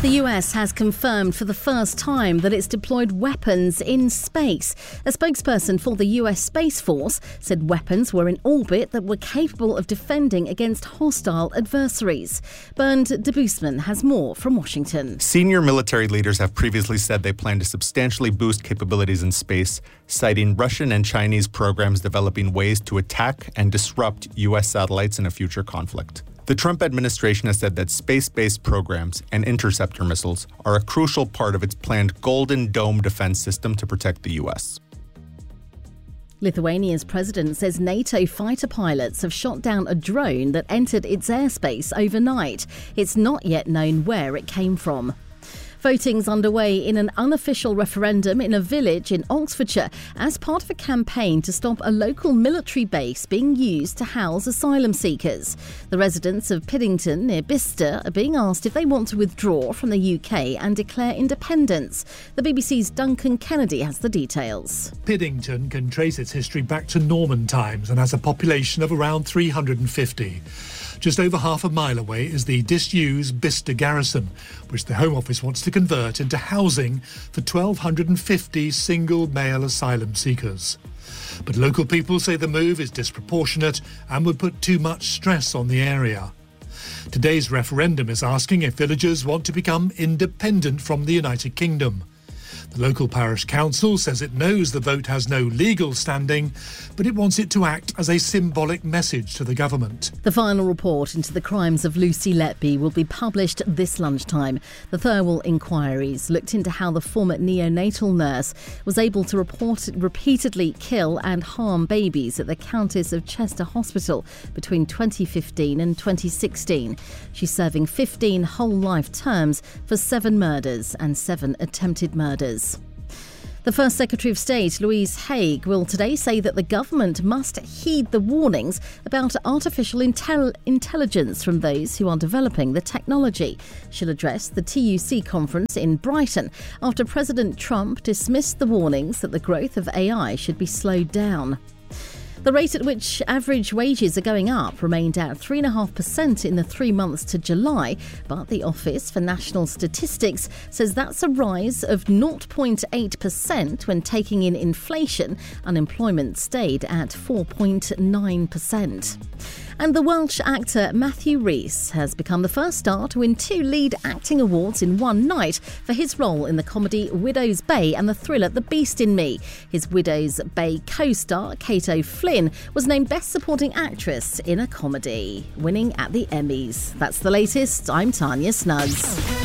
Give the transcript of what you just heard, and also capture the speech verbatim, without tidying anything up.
The U S has confirmed for the first time that it's deployed weapons in space. A spokesperson for the U S Space Force said weapons were in orbit that were capable of defending against hostile adversaries. Bernd de Boosman has more from Washington. Senior military leaders have previously said they plan to substantially boost capabilities in space, citing Russian and Chinese programs developing ways to attack and disrupt U S satellites in a future conflict. The Trump administration has said that space-based programs and interceptor missiles are a crucial part of its planned Golden Dome defense system to protect the U S. Lithuania's president says NATO fighter pilots have shot down a drone that entered its airspace overnight. It's not yet known where it came from. Voting's underway in an unofficial referendum in a village in Oxfordshire as part of a campaign to stop a local military base being used to house asylum seekers. The residents of Piddington near Bicester are being asked if they want to withdraw from the U K and declare independence. The B B C's Duncan Kennedy has the details. Piddington can trace its history back to Norman times and has a population of around three hundred fifty. Just over half a mile away is the disused Bicester Garrison, which the Home Office wants to convert into housing for one thousand two hundred fifty single male asylum seekers. But local people say the move is disproportionate and would put too much stress on the area. Today's referendum is asking if villagers want to become independent from the United Kingdom. The local parish council says it knows the vote has no legal standing, but it wants it to act as a symbolic message to the government. The final report into the crimes of Lucy Letby will be published this lunchtime. The Thirlwall inquiries looked into how the former neonatal nurse was able to report, repeatedly kill and harm babies at the Countess of Chester Hospital between twenty fifteen and twenty sixteen. She's serving fifteen whole life terms for seven murders and seven attempted murders. The First Secretary of State, Louise Haigh, will today say that the government must heed the warnings about artificial intel- intelligence from those who are developing the technology. She'll address the T U C conference in Brighton after President Trump dismissed the warnings that the growth of A I should be slowed down. The rate at which average wages are going up remained at three point five percent in the three months to July, but the Office for National Statistics says that's a rise of zero point eight percent when taking in inflation. Unemployment stayed at four point nine percent. And the Welsh actor Matthew Rhys has become the first star to win two lead acting awards in one night for his role in the comedy Widow's Bay and the thriller The Beast in Me. His Widow's Bay co-star, Kate O'Flynn, was named Best Supporting Actress in a Comedy, winning at the Emmys. That's the latest. I'm Tanya Snuggs.